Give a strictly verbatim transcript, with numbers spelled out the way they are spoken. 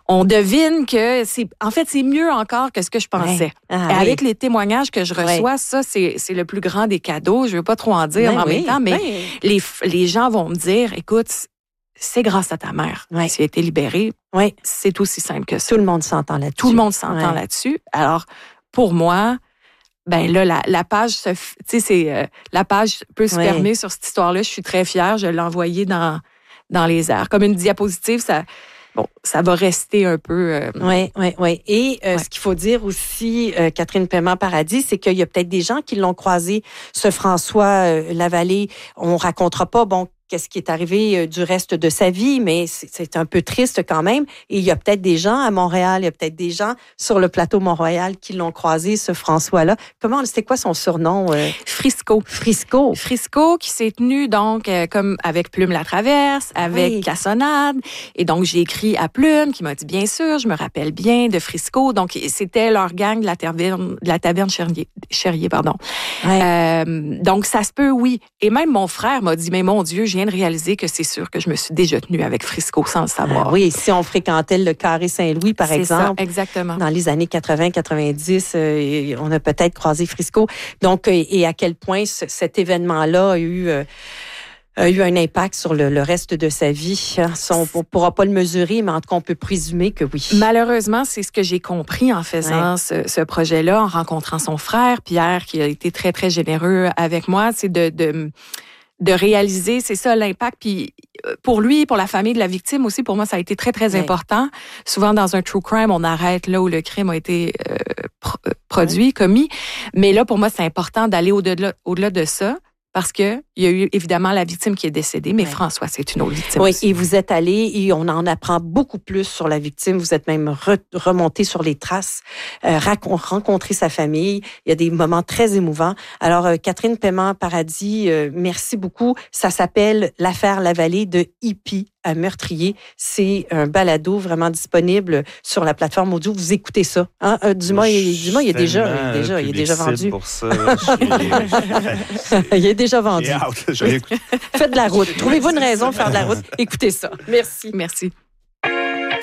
on devine que c'est... En fait, c'est mieux encore que ce que je pensais. Ouais. Ah, Et oui. avec les témoignages que je reçois, Ouais. ça, c'est, c'est le plus grand des cadeaux. Je veux pas trop en dire Ben en oui. même temps, mais Ben, les, les gens vont me dire, écoute, c'est grâce à ta mère. Ouais. Tu as été libérée. ouais. C'est aussi simple que ça. Tout le monde s'entend là-dessus. Tout le monde s'entend Ouais. là-dessus. Alors, pour moi, ben là, la, la page, se f- tu sais, c'est euh, la page peut se Ouais. fermer sur cette histoire-là. Je suis très fière. Je l'ai envoyée dans dans les airs comme une diapositive. Ça, bon, ça va rester un peu. Euh, Oui, oui, oui. Et euh, Ouais. ce qu'il faut dire aussi, euh, Catherine Paiement-Paradis, c'est qu'il y a peut-être des gens qui l'ont croisé, ce François euh, Lavallée. On racontera pas, bon, qu'est-ce qui est arrivé euh, du reste de sa vie, mais c'est, c'est un peu triste quand même. Et il y a peut-être des gens à Montréal, il y a peut-être des gens sur le plateau Mont-Royal qui l'ont croisé, ce François-là. Comment, c'était quoi son surnom? Euh? Frisco. Frisco. Frisco qui s'est tenu donc euh, comme avec Plume la Traverse, avec Oui. Cassonade. Et donc, j'ai écrit à Plume qui m'a dit, bien sûr, je me rappelle bien de Frisco. Donc, c'était leur gang de la taverne, de la taverne Cherrier, Cherrier, pardon. Ouais. Euh, donc, ça se peut, oui. Et même mon frère m'a dit, mais mon Dieu, je viens de réaliser que c'est sûr que je me suis déjà tenue avec Frisco sans le savoir. Ah oui, si on fréquentait le Carré Saint-Louis, par c'est exemple. ça, exactement. Dans les années quatre-vingts quatre-vingt-dix, euh, on a peut-être croisé Frisco. Donc, euh, et à quel point ce, cet événement-là a eu, euh, a eu un impact sur le, le reste de sa vie. Hein. Ça, on ne pourra pas le mesurer, mais en tout cas, on peut présumer que oui. Malheureusement, c'est ce que j'ai compris en faisant Ouais. ce, ce projet-là, en rencontrant son frère, Pierre, qui a été très, très généreux avec moi. C'est de... de de réaliser, c'est ça, l'impact. Puis pour lui, pour la famille de la victime aussi, pour moi, ça a été très, très Ouais. important. Souvent, dans un true crime, on arrête là où le crime a été euh, pro- produit, commis. Mais là, pour moi, c'est important d'aller au-delà, au-delà de ça parce qu'il y a eu évidemment la victime qui est décédée, mais Ouais. François, c'est une autre victime Oui, aussi. et vous êtes allé et on en apprend beaucoup plus sur la victime. Vous êtes même re- remonté sur les traces, euh, racon- rencontré sa famille. Il y a des moments très émouvants. Alors, euh, Catherine Paiement-Paradis, euh, merci beaucoup. Ça s'appelle L'affaire Lavallée de Hippie à Meurtrier. C'est un balado vraiment disponible sur la plateforme audio. Vous écoutez ça. Hein? Euh, Dumas, il, Dumas, il est déjà, il est déjà, il est déjà vendu. Pour ça, je suis- Il est déjà vendu. J'ai hâte, je vais écouter. Faites de la route. Trouvez-vous une raison de faire de la route. Écoutez ça. Merci. Merci.